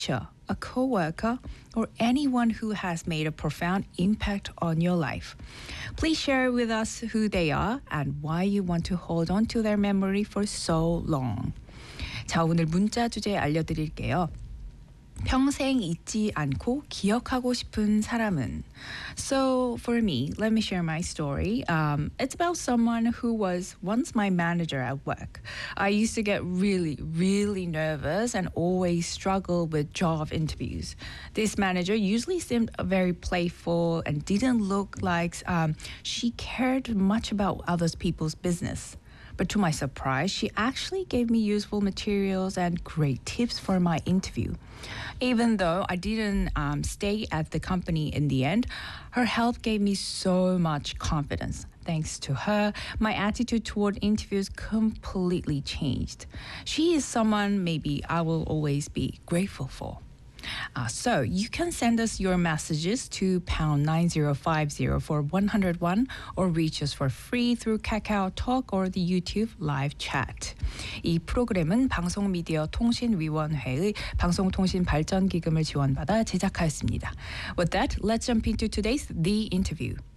teacher, a coworker, or anyone who has made a profound impact on your life. Please share with us who they are and why you want to hold on to their memory for so long. 자, 오늘 문자 주제 알려드릴게요. 평생 잊지 않고 기억하고 싶은 사람은. So for me, let me share my story. It's about someone who was once my manager at work. I used to get really nervous and always struggle with job interviews. This manager usually seemed very playful and didn't look like she cared much about other people's business. But to my surprise, she actually gave me useful materials and great tips for my interview. Even though I didn't stay at the company in the end, her help gave me so much confidence. Thanks to her, my attitude toward interviews completely changed. She is someone maybe I will always be grateful for. So you can send us your messages to pound 9050 for 101 or reach us for free through Kakao Talk or the YouTube live chat. 이 프로그램은 방송미디어통신위원회의 방송통신발전기금을 지원받아 제작하였습니다. With that, let's jump into today's The Interview.